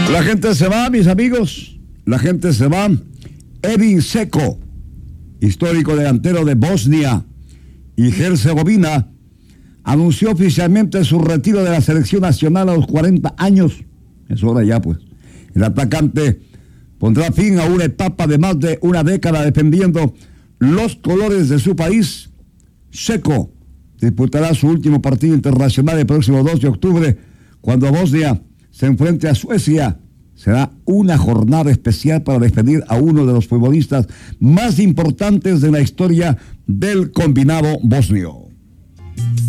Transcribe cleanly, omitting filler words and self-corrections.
La gente se va, mis amigos. La gente se va. Edin Dzeko, histórico delantero de Bosnia y Herzegovina, anunció oficialmente su retiro de la selección nacional a los 40 años. Es hora ya, pues. El atacante pondrá fin a una etapa de más de una década defendiendo los colores de su país. Dzeko disputará su último partido internacional el próximo 2 de octubre, cuando Bosnia se enfrente a Suecia. Será una jornada especial para despedir a uno de los futbolistas más importantes de la historia del combinado bosnio.